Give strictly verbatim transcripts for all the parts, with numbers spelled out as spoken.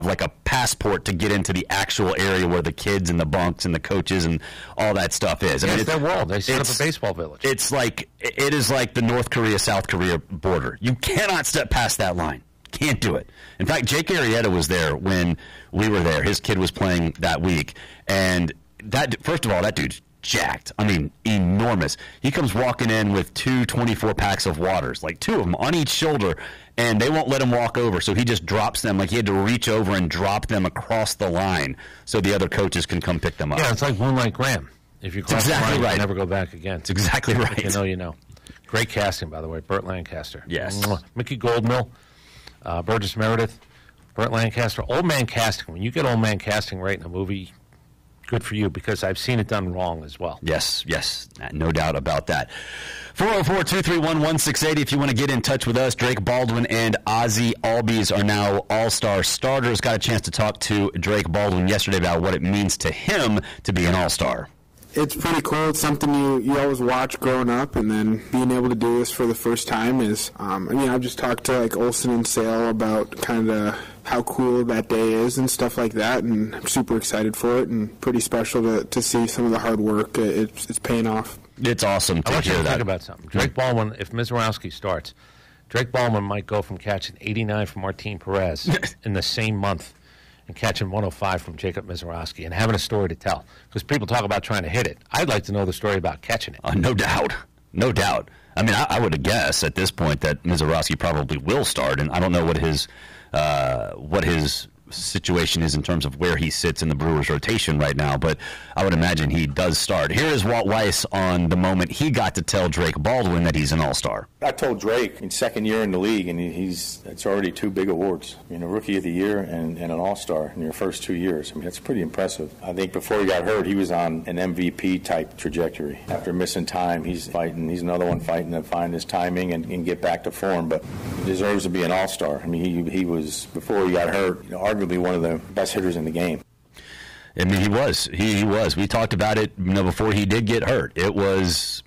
like a passport to get into the actual area where the kids and the bunks and the coaches and all that stuff is. I yeah, mean, it's their world. They set up it's- a baseball village. It's like it is like the North Korea South Korea border. You cannot step past that line. Can't do it. In fact, Jake Arrieta was there when we were there. His kid was playing that week, and that first of all, that dude's jacked. I mean, enormous. He comes walking in with two twenty-four packs of waters, like two of them on each shoulder, and they won't let him walk over, so he just drops them. Like he had to reach over and drop them across the line so the other coaches can come pick them up. Yeah, it's like Moonlight Graham. If you cross exactly the line, right. you never go back again. That's exactly right. If you know, you know. Great casting, by the way. Burt Lancaster. Yes. Mwah. Mickey Goldmill, uh, Burgess Meredith, Burt Lancaster. Old man casting. When you get old man casting right in a movie, good for you, because I've seen it done wrong as well. Yes, yes, no doubt about that. four oh four, two three one, one six eight zero if you want to get in touch with us. Drake Baldwin and Ozzie Albies are now all-star starters. Got a chance to talk to Drake Baldwin yesterday about what it means to him to be an all-star. It's pretty cool. It's something you, you always watch growing up, and then being able to do this for the first time is, um, I mean, I've just talked to, like, Olsen and Sale about kind of how cool that day is and stuff like that, and I'm super excited for it, and pretty special to, to see some of the hard work. It's, it's paying off. It's awesome to I want you hear to that. think about something. Drake Baldwin, if Mizorowski starts, Drake Baldwin might go from catching eighty-nine from Martin Perez in the same month and catching one oh five from Jacob Mizorowski and having a story to tell. Because people talk about trying to hit it. I'd like to know the story about catching it. Uh, no doubt. No doubt. I mean, I, I would guess at this point that Mizorowski probably will start, and I don't know what his uh, what his situation is in terms of where he sits in the Brewers rotation right now, but I would imagine he does start. Here is Walt Weiss on the moment he got to tell Drake Baldwin that he's an all-star. I told Drake in second year in the league, and he's it's already two big awards. I mean, a Rookie of the Year and, and an All-Star in your first two years. I mean, that's pretty impressive. I think before he got hurt, he was on an M V P-type trajectory. After missing time, he's fighting. He's another one fighting to find his timing and, and get back to form, but he deserves to be an All-Star. I mean, he, he was, before he got hurt, you know, arguably one of the best hitters in the game. I mean, he was. He, he was. We talked about it, you know, before he did get hurt. It was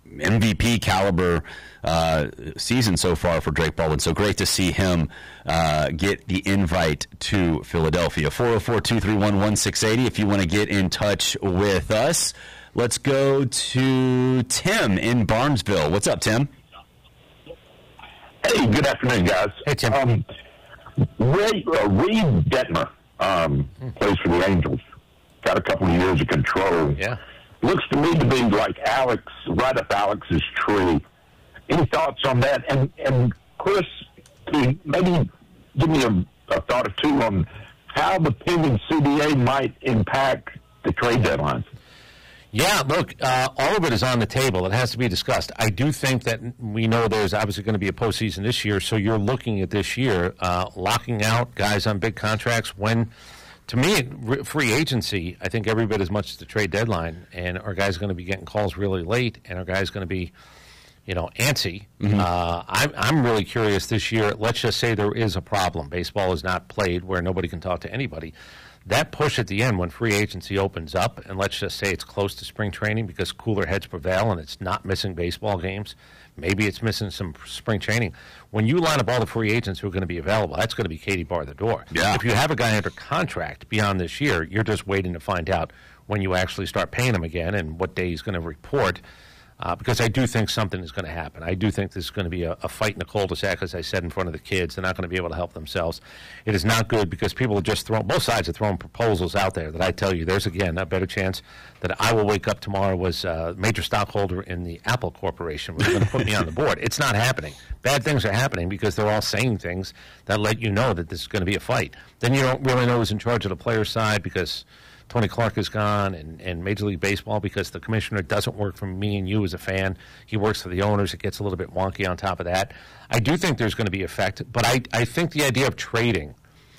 M V P caliber uh, season so far for Drake Baldwin. So great to see him uh, get the invite to Philadelphia. four oh four, two three one, one six eight zero if you want to get in touch with us. Let's go to Tim in Barnesville. What's up, Tim? Hey, good afternoon, guys. Hey, Tim. Um, Ray, uh, Reed Detmer um, plays for the Angels. Got a couple of years of control. Yeah. Looks to me to be like Alex, right up Alex's tree. Any thoughts on that? And, and Chris, can you maybe give me a, a thought or two on how the pending C B A might impact the trade deadline? Yeah, look, uh, all of it is on the table. It has to be discussed. I do think that we know there's obviously going to be a postseason this year, so you're looking at this year, uh, locking out guys on big contracts when, to me, free agency, I think every bit as much as the trade deadline, and our guys going to be getting calls really late, and our guys going to be, you know, antsy. Mm-hmm. Uh, I'm, I'm really curious this year. Let's just say there is a problem. Baseball is not played where nobody can talk to anybody. That push at the end when free agency opens up, and let's just say it's close to spring training because cooler heads prevail and it's not missing baseball games. Maybe it's missing some spring training. When you line up all the free agents who are going to be available, that's going to be Katie bar the door. Yeah. If you have a guy under contract beyond this year, you're just waiting to find out when you actually start paying him again and what day he's going to report. Uh, because I do think something is going to happen. I do think this is going to be a, a fight in the cul-de-sac, as I said, in front of the kids. They're not going to be able to help themselves. It is not good because people are just throwing, both sides are throwing proposals out there that I tell you, there's, again, a better chance that I will wake up tomorrow as a major stockholder in the Apple Corporation. We're going to put me on the board. It's not happening. Bad things are happening because they're all saying things that let you know that this is going to be a fight. Then you don't really know who's in charge of the player side because Tony Clark is gone, and, and Major League Baseball, because the commissioner doesn't work for me and you as a fan. He works for the owners. It gets a little bit wonky on top of that. I do think there's going to be effect, but I, I think the idea of trading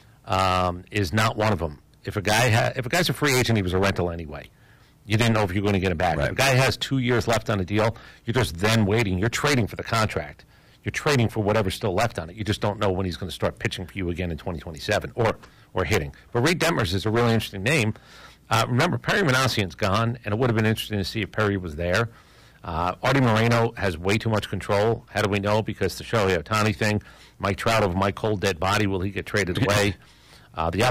um, is not one of them. If a guy ha- if a guy's a free agent, he was a rental anyway. You didn't know if you were going to get him back. Right. If a guy has two years left on a deal, you're just then waiting. You're trading for the contract. You're trading for whatever's still left on it. You just don't know when he's going to start pitching for you again in twenty twenty-seven or or hitting. But Reed Detmers is a really interesting name. Uh, remember, Perry Manassian's gone, and it would have been interesting to see if Perry was there. Uh, Artie Moreno has way too much control. How do we know? Because the Shohei Ohtani thing, Mike Trout of my cold dead body, will he get traded away? Uh, the